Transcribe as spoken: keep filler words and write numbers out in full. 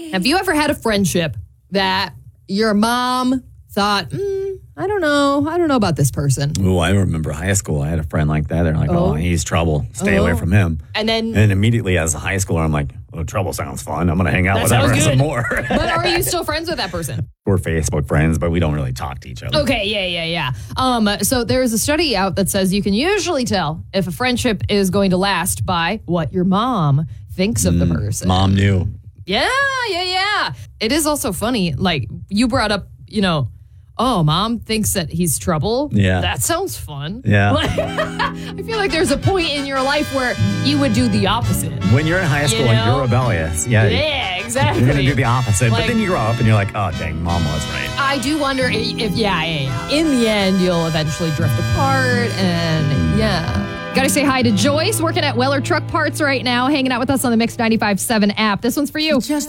Have you ever had a friendship that your mom thought, mm, I don't know. I don't know about this person. Oh, I remember high school. I had a friend like that. They're like, oh, oh he's trouble. Stay oh. away from him. And then and immediately as a high schooler, I'm like, well, trouble sounds fun. I'm going to hang out that with that person good. more. But are you still friends with that person? We're Facebook friends, but we don't really talk to each other. Okay, yeah, yeah, yeah. Um, so there is a study out that says you can usually tell if a friendship is going to last by what your mom thinks of mm, the person. Mom knew. Yeah, yeah, yeah. It is also funny. Like, you brought up, you know, oh, mom thinks that he's trouble. Yeah. That sounds fun. Yeah. Like, I feel like there's a point in your life where you would do the opposite. When you're in high school you know? and you're rebellious. Yeah. Yeah, exactly. You're going to do the opposite. Like, but then you grow up and you're like, oh, dang, mom was right. I do wonder if, if yeah, yeah, yeah. In the end, you'll eventually drift apart and, yeah. Got to say hi to Joyce, working at Weller Truck Parts right now, hanging out with us on the Mix ninety-five point seven app. This one's for you. Just